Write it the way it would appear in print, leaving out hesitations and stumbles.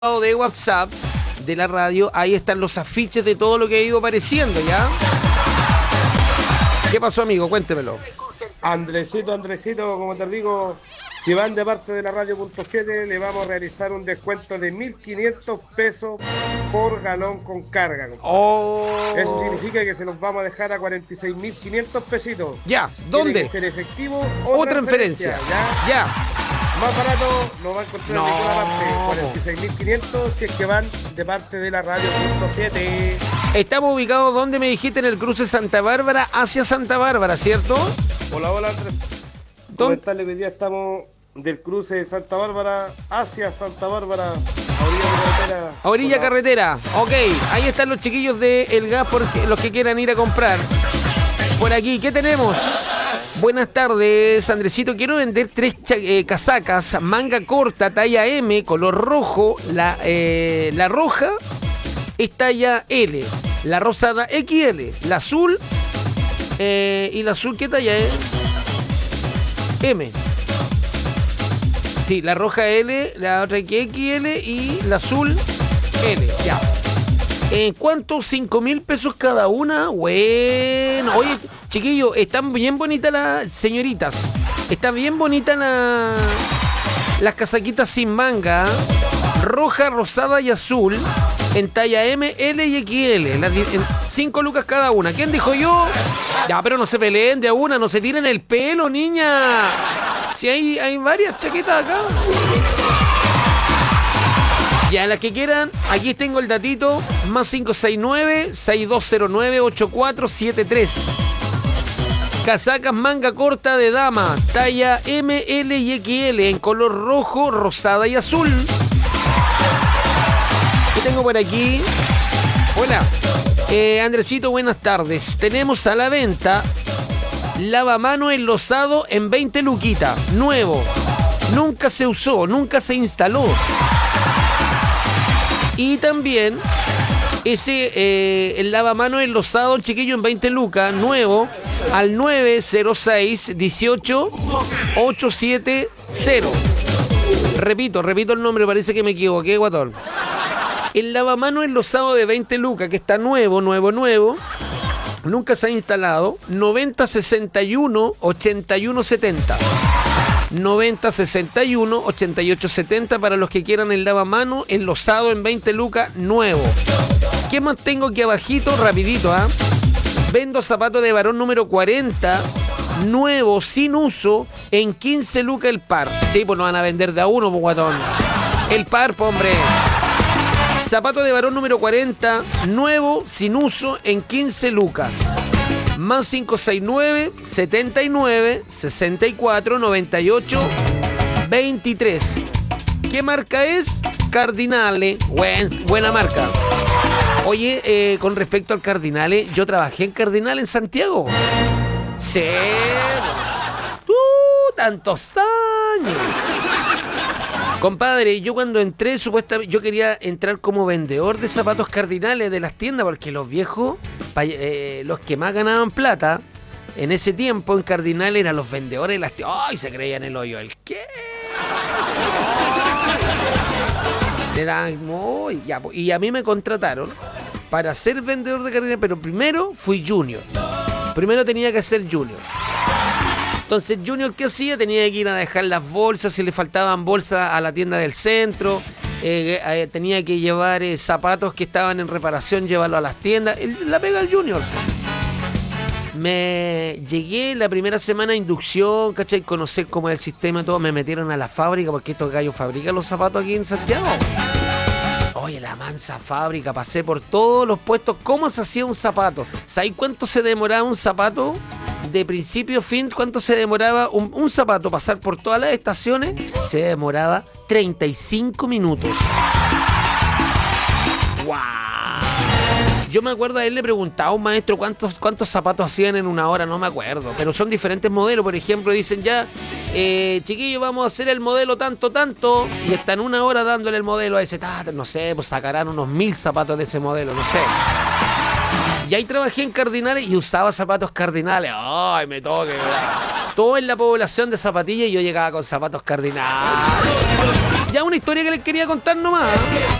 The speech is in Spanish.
de WhatsApp de la radio, ahí están los afiches de todo lo que ha ido apareciendo, ¿ya? ¿Qué pasó, amigo? Cuéntemelo. Andresito, como te digo, si van de parte de la radio.7, le vamos a realizar un descuento de 1.500 pesos por galón con carga. Oh. Eso significa que se los vamos a dejar a 46.500 pesitos. Ya, ¿dónde? Tiene que ser efectivo o transferencia. Ya. Más barato lo va a encontrar en ninguna parte. 46.500 si es que van de parte de la radio.7. Estamos ubicados, ¿dónde me dijiste? En el cruce Santa Bárbara hacia Santa Bárbara, ¿cierto? Hola, Andrés. Comentarle que hoy día estamos del cruce de Santa Bárbara hacia Santa Bárbara, a orilla carretera. A orilla carretera, ok. Ahí están los chiquillos de El Gas, porque los que quieran ir a comprar. Por aquí, ¿qué tenemos? Buenas tardes, Andresito. Quiero vender 3 casacas, manga corta, talla M, color rojo. La roja es talla L, la rosada XL, la azul y la azul, ¿qué talla es? M. Sí, la roja L, la otra XL y la azul L, ya. ¿Cuánto? 5.000 pesos cada una. Bueno, oye, chiquillos, están bien bonitas las señoritas. Están bien bonitas las casaquitas sin manga. Roja, rosada y azul. En talla M, L y XL. 5 lucas cada una. ¿Quién dijo yo? Ya, pero no se peleen de a una, no se tiren el pelo, niña. Si hay varias chaquetas acá. Ya, las que quieran, aquí tengo el datito, más 569-6209-8473. Casacas manga corta de dama, talla M, L y XL, en color rojo, rosada y azul. ¿Qué tengo por aquí? Hola, Andresito, buenas tardes. Tenemos a la venta lavamano enlosado en 20 luquitas, nuevo. Nunca se usó, nunca se instaló. Y también el lavamano enlosado, chiquillo, en 20 lucas, nuevo, al 906-18-870. Repito el nombre, parece que me equivoqué, guatón. El lavamano enlosado de 20 lucas, que está nuevo, nunca se ha instalado, 9061-8170. 9061-8870 para los que quieran el lavamano enlosado en 20 lucas nuevo. ¿Qué más tengo aquí abajito? Rapidito, ¿ah? Vendo zapatos de varón número 40 nuevo, sin uso, en 15 lucas el par. Sí, pues no van a vender de a uno, pues, guatón. El par, pues, hombre. Zapato de varón número 40 nuevo, sin uso, en 15 lucas. Más 569-79-64-98-23. ¿Qué marca es? Cardinale. Buena marca. Oye, con respecto al Cardinale, yo trabajé en Cardinale en Santiago. Sí. Tantos años. Compadre, yo cuando entré, supuestamente, yo quería entrar como vendedor de zapatos Cardinales de las tiendas, porque los viejos, los que más ganaban plata, en ese tiempo en Cardinal eran los vendedores de las tiendas. ¡Ay! Se creían el hoyo. ¿El qué? Y a mí me contrataron para ser vendedor de Cardinal, pero primero fui junior. Primero tenía que ser junior. Entonces, Junior, ¿qué hacía? Tenía que ir a dejar las bolsas, si le faltaban bolsas a la tienda del centro, tenía que llevar zapatos que estaban en reparación, llevarlo a las tiendas. La pega el Junior. Me llegué la primera semana de inducción, ¿cachai? Conocer cómo es el sistema, todo. Me metieron a la fábrica, porque estos gallos fabrican los zapatos aquí en Santiago. Oye, la mansa fábrica, pasé por todos los puestos. ¿Cómo se hacía un zapato? ¿Sabes cuánto se demoraba un zapato? De principio a fin, ¿cuánto se demoraba un zapato pasar por todas las estaciones? Se demoraba 35 minutos. ¡Wow! Yo me acuerdo de haberle preguntado a un maestro cuántos zapatos hacían en una hora, no me acuerdo. Pero son diferentes modelos, por ejemplo, dicen ya, chiquillos, vamos a hacer el modelo tanto, y están una hora dándole el modelo a ese, no sé, pues sacarán unos 1000 zapatos de ese modelo, no sé. Y ahí trabajé en Cardinales y usaba zapatos Cardinales. ¡Ay, me toque! ¿Verdad? Todo en la población de zapatillas y yo llegaba con zapatos Cardinales. Ya una historia que les quería contar nomás.